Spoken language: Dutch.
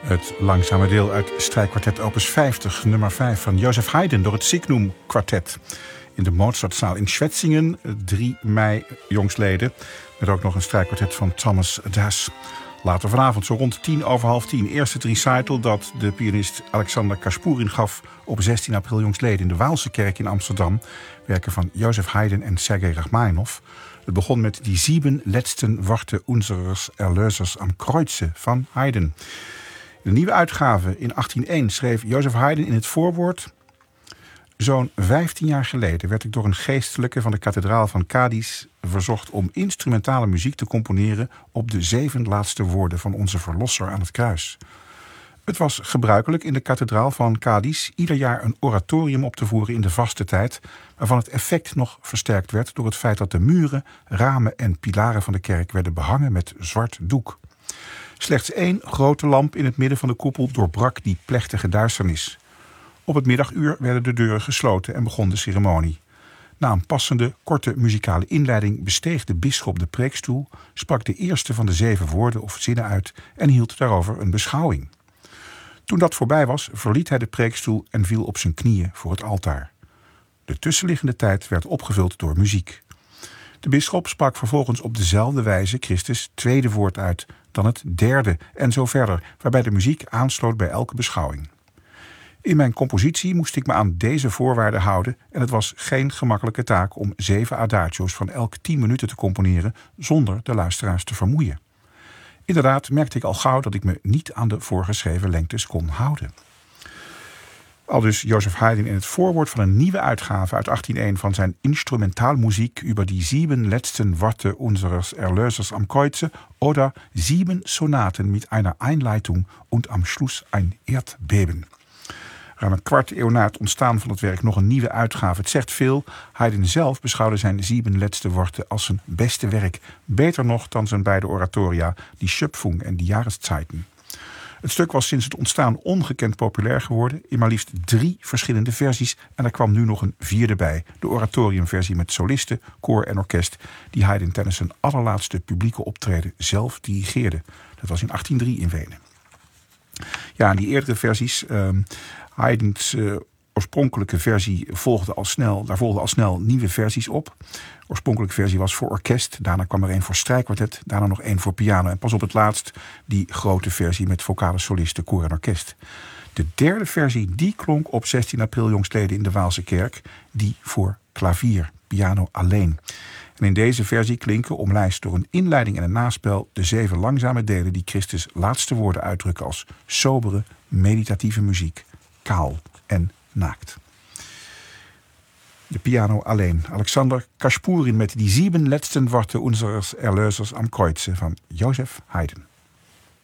Het langzame deel uit strijkkwartet opus 50, nummer 5 van Joseph Haydn door het Signum Quartet. In de Mozartzaal in Schwetzingen, 3 mei jongstleden. Met ook nog een strijkkwartet van Thomas Das. Later vanavond, zo rond 10:50, eerst het recital dat de pianist Alexander Kashpurin gaf op 16 april jongstleden in de Waalse kerk in Amsterdam. Werken van Joseph Haydn en Sergei Rachmaninov. Het begon met die 7 letzten Worte unseres Erlösers am Kreuze van Haydn. In de nieuwe uitgave in 1801 schreef Joseph Haydn in het voorwoord: zo'n 15 jaar geleden werd ik door een geestelijke van de kathedraal van Cadiz verzocht om instrumentale muziek te componeren op de 7 laatste woorden van onze Verlosser aan het kruis. Het was gebruikelijk in de kathedraal van Cadiz ieder jaar een oratorium op te voeren in de vaste tijd, waarvan het effect nog versterkt werd door het feit dat de muren, ramen en pilaren van de kerk werden behangen met zwart doek. Slechts 1 grote lamp in het midden van de koepel doorbrak die plechtige duisternis. Op het middaguur werden de deuren gesloten en begon de ceremonie. Na een passende, korte muzikale inleiding besteeg de bisschop de preekstoel, sprak de eerste van de 7 woorden of zinnen uit en hield daarover een beschouwing. Toen dat voorbij was, verliet hij de preekstoel en viel op zijn knieën voor het altaar. De tussenliggende tijd werd opgevuld door muziek. De bisschop sprak vervolgens op dezelfde wijze Christus' tweede woord uit, dan het derde en zo verder, waarbij de muziek aansloot bij elke beschouwing. In mijn compositie moest ik me aan deze voorwaarden houden en het was geen gemakkelijke taak om 7 adagio's van elk 10 minuten te componeren zonder de luisteraars te vermoeien. Inderdaad merkte ik al gauw dat ik me niet aan de voorgeschreven lengtes kon houden. Aldus Joseph Haydn in het voorwoord van een nieuwe uitgave uit 1801 van zijn Instrumentalmusik über die 7 letzten Worte unseres Erlösers am Kreuze oder 7 Sonaten mit einer Einleitung und am Schluss ein Erdbeben. Ruim een kwart eeuw na het ontstaan van het werk nog een nieuwe uitgave. Het zegt veel. Haydn zelf beschouwde zijn 7 letzte Worte als zijn beste werk. Beter nog dan zijn beide oratoria, die Schöpfung en die Jahreszeiten. Het stuk was sinds het ontstaan ongekend populair geworden, in maar liefst 3 verschillende versies en er kwam nu nog een 4e bij, de oratoriumversie met solisten, koor en orkest, die Haydn tijdens zijn allerlaatste publieke optreden zelf dirigeerde. Dat was in 1803 in Wenen. Ja, en die eerdere versies, Haydn's oorspronkelijke versie volgden al snel nieuwe versies op. De oorspronkelijke versie was voor orkest, daarna kwam er 1 voor strijkkwartet, daarna nog 1 voor piano en pas op het laatst die grote versie met vocale solisten, koor en orkest. De 3e versie die klonk op 16 april jongstleden in de Waalse kerk, die voor klavier, piano alleen. En in deze versie klinken, omlijst door een inleiding en een naspel, de 7 langzame delen die Christus' laatste woorden uitdrukken als sobere, meditatieve muziek, kaal en naakt. De piano alleen. Alexander Kashpurin met die 7 letzten Worte unseres Erlösers am Kreuze van Joseph Haydn.